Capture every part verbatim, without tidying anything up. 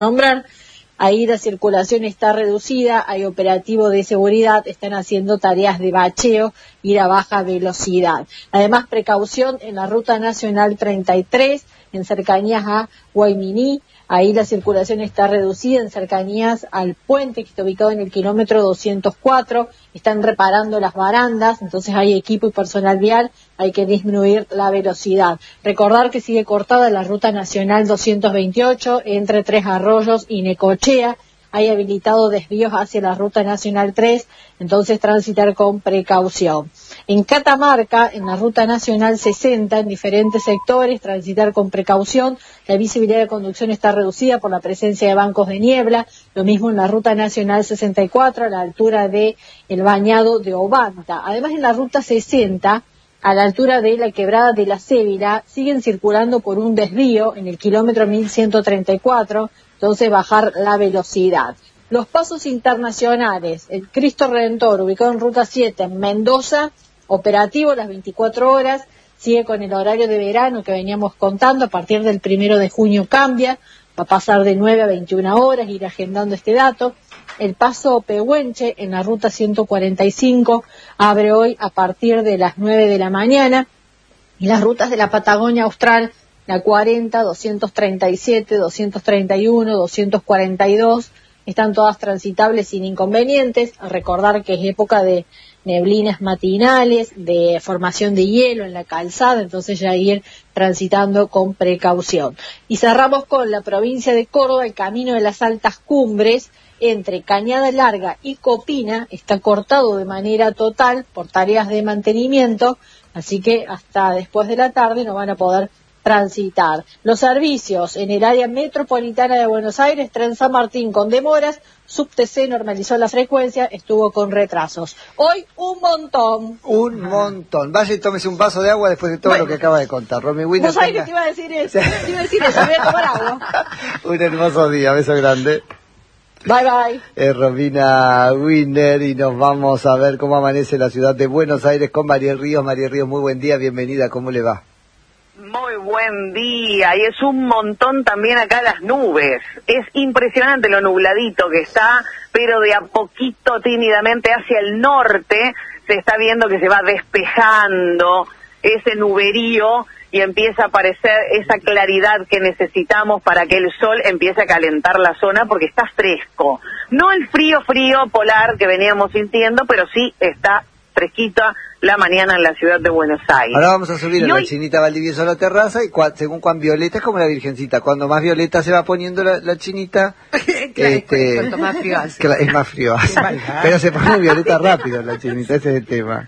nombrar. Ahí la circulación está reducida, hay operativo de seguridad, están haciendo tareas de bacheo, ir a baja velocidad. Además, precaución en la ruta nacional treinta y tres, en cercanías a Guayminí. Ahí la circulación está reducida en cercanías al puente que está ubicado en el kilómetro doscientos cuatro. Están reparando las barandas, entonces hay equipo y personal vial, hay que disminuir la velocidad. Recordar que sigue cortada la ruta nacional doscientos veintiocho entre Tres Arroyos y Necochea. Hay habilitado desvíos hacia la ruta nacional tres, entonces transitar con precaución. En Catamarca, en la ruta nacional sesenta, en diferentes sectores, transitar con precaución. La visibilidad de conducción está reducida por la presencia de bancos de niebla. Lo mismo en la ruta nacional sesenta y cuatro, a la altura de el bañado de Obanta. Además, en la ruta sesenta, a la altura de la quebrada de la Cébila, siguen circulando por un desvío en el kilómetro mil ciento treinta y cuatro, entonces bajar la velocidad. Los pasos internacionales, el Cristo Redentor, ubicado en ruta siete, en Mendoza, operativo las veinticuatro horas, sigue con el horario de verano que veníamos contando, a partir del primero de junio cambia, va a pasar de nueve a veintiuna horas, ir agendando este dato. El paso Pehuenche en la ruta ciento cuarenta y cinco abre hoy a partir de las nueve de la mañana, y las rutas de la Patagonia Austral, la cuarenta, doscientos treinta y siete, doscientos treinta y uno, doscientos cuarenta y dos, están todas transitables sin inconvenientes. A recordar que es época de neblinas matinales, de formación de hielo en la calzada, entonces ya ir transitando con precaución. Y cerramos con la provincia de Córdoba. El camino de las altas cumbres entre Cañada Larga y Copina está cortado de manera total por tareas de mantenimiento, así que hasta después de la tarde no van a poder transitar. Los servicios en el área metropolitana de Buenos Aires, Tren San Martín con demoras, Subte C normalizó la frecuencia, estuvo con retrasos. Hoy un montón. Un montón. Vaya y tómese un vaso de agua después de todo bueno, lo que acaba de contar. Romy Winner. ¿Vos sabés que te iba a decir eso? Te iba a decir eso, voy a tomar agua. Un hermoso día, beso grande. Bye bye. Es Romina Winner y nos vamos a ver cómo amanece la ciudad de Buenos Aires con Mariel Ríos. Mariel Ríos, muy buen día, bienvenida, ¿cómo le va? Muy buen día, y es un montón también acá las nubes. Es impresionante lo nubladito que está, pero de a poquito, tímidamente hacia el norte, se está viendo que se va despejando ese nuberío y empieza a aparecer esa claridad que necesitamos para que el sol empiece a calentar la zona, porque está fresco. No el frío, frío polar que veníamos sintiendo, pero sí está fresquita la mañana en la ciudad de Buenos Aires. Ahora vamos a subir y a hoy... la Chinita Valdivieso a la terraza, y cua, según cuán violeta es como la Virgencita. Cuando más violeta se va poniendo la, la Chinita, claro, este, cuanto más frío hace. Claro, es más frío hace. Pero se pone violeta rápido la Chinita, ese es el tema.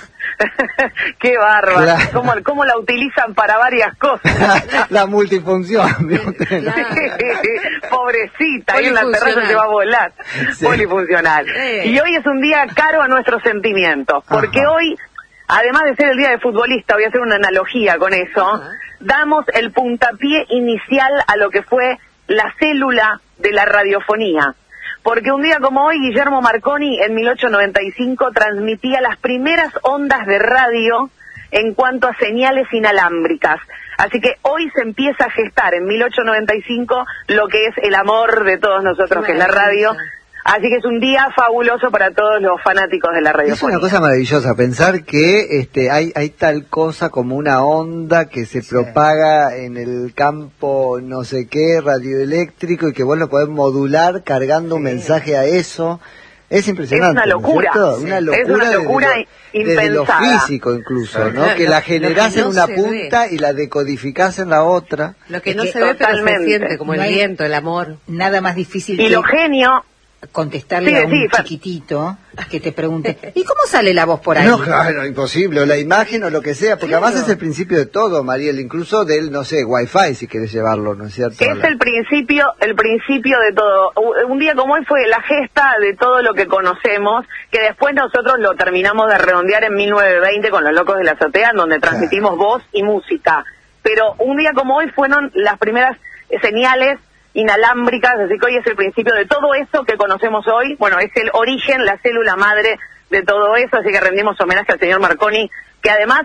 Qué bárbaro, claro. ¿Cómo, cómo la utilizan para varias cosas? La multifunción. Claro. Pobrecita, ahí en la terraza se va a volar. Sí. Polifuncional. Sí. Y hoy es un día caro a nuestros sentimientos, porque Ajá. hoy, además de ser el día de futbolista, voy a hacer una analogía con eso, Ajá. damos el puntapié inicial a lo que fue la célula de la radiofonía. Porque un día como hoy, Guillermo Marconi, en mil ochocientos noventa y cinco, transmitía las primeras ondas de radio en cuanto a señales inalámbricas. Así que hoy se empieza a gestar, en mil ochocientos noventa y cinco, lo que es el amor de todos nosotros, que es la radio. Así que es un día fabuloso para todos los fanáticos de la radiofonía. Es una cosa maravillosa pensar que este hay hay tal cosa como una onda que se sí. propaga en el campo no sé qué radioeléctrico, y que vos lo podés modular cargando sí. un mensaje a eso. Es impresionante. Es una locura. ¿no es sí. una locura, es una locura desde lo, impensada. Desde lo físico incluso, ¿no? Claro, que lo, la generás que no en una punta ve. y la decodificás en la otra. Lo que es no que se ve, totalmente. pero se siente, como el no viento, el amor. Nada más difícil y que... lo genio... contestarle sí, a un sí, chiquitito que te pregunte, ¿y cómo sale la voz por ahí? No, claro, imposible, o la imagen o lo que sea, porque claro. además es el principio de todo, Mariel, incluso del, no sé, Wi-Fi, si querés llevarlo, ¿no es cierto? Es el principio, el principio de todo. Un día como hoy fue la gesta de todo lo que conocemos, que después nosotros lo terminamos de redondear en mil novecientos veinte con Los Locos de la Azotea, en donde transmitimos claro. voz y música. Pero un día como hoy fueron las primeras señales inalámbricas, así que hoy es el principio de todo eso que conocemos hoy. Bueno, es el origen, la célula madre de todo eso, así que rendimos homenaje al señor Marconi, que además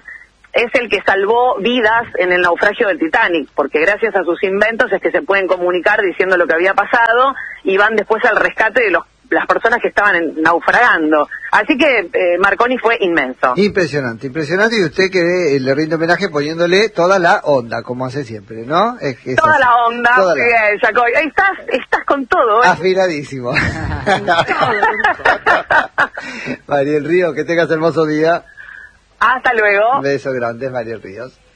es el que salvó vidas en el naufragio del Titanic, porque gracias a sus inventos es que se pueden comunicar diciendo lo que había pasado y van después al rescate de los las personas que estaban en, naufragando. Así que eh, Marconi fue inmenso. Impresionante, impresionante, y usted que eh, le rinde homenaje poniéndole toda la onda, como hace siempre, ¿no? Es, es toda así. la onda, Toda la... Bien, Jacoy. Ahí estás, estás con todo. ¿eh? Afiladísimo. Mariel Ríos, que tengas hermoso día. Hasta luego. Un beso grande, Mariel Ríos.